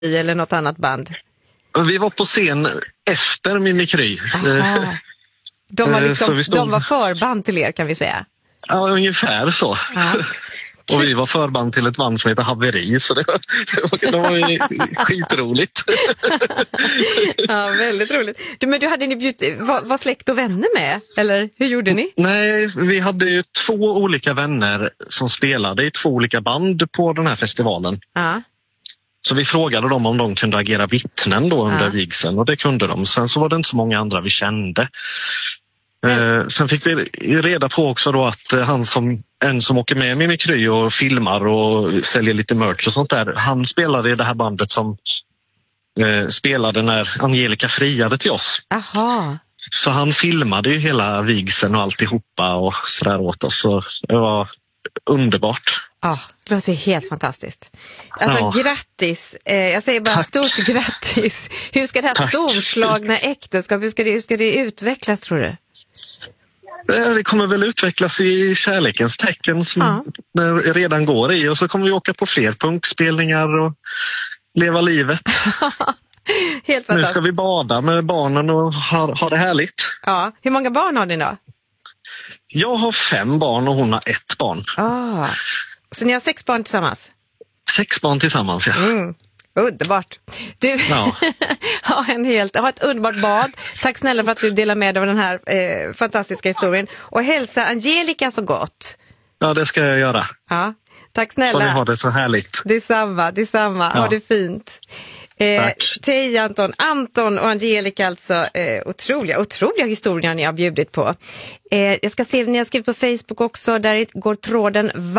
eller något annat band? Vi var på scen efter Mimikry. De var förband till er, kan vi säga. Ja, ungefär så. Ja. Och vi var förband till ett band som heter Haveri, så det var ju skitroligt. Ja, väldigt roligt. Men du hade ni bjudit, var släkt och vänner med? Eller hur gjorde ni? Nej, vi hade ju 2 olika vänner som spelade i 2 olika band på den här festivalen. Ja. Så vi frågade dem om de kunde agera vittnen då under vigseln, och det kunde de. Sen så var det inte så många andra vi kände. Sen fick vi reda på också då att en som åker med Mimikry och filmar och säljer lite merch och sånt där, han spelade i det här bandet som spelade när Angelica friade till oss. Aha. Så han filmade ju hela vigseln och alltihopa och sådär åt oss, så det var underbart. Ja, det låter helt fantastiskt. Alltså grattis, jag säger bara stort grattis. Hur ska det här storslagna äktenskap, hur ska det utvecklas, tror du? Det kommer väl utvecklas i kärlekens tecken som det redan går i, och så kommer vi åka på fler punkspelningar och leva livet. Helt fantastiskt. Nu ska vi bada med barnen och ha det härligt. Ja, hur många barn har ni då? Jag har 5 barn och hon har 1 barn. Så ni har 6 barn tillsammans? 6 barn tillsammans, ja. Underbart. Du, ha ett underbart bad. Tack snälla för att du delar med dig av den här fantastiska historien. Och hälsa Angelica så gott. Ja, det ska jag göra. Ja, tack snälla. Och ni har det så härligt. Detsamma. Ja. Ha det fint. Till Anton och Angelica, alltså otroliga historier ni har bjudit på. Jag ska se, ni har skrivit på Facebook också, där går tråden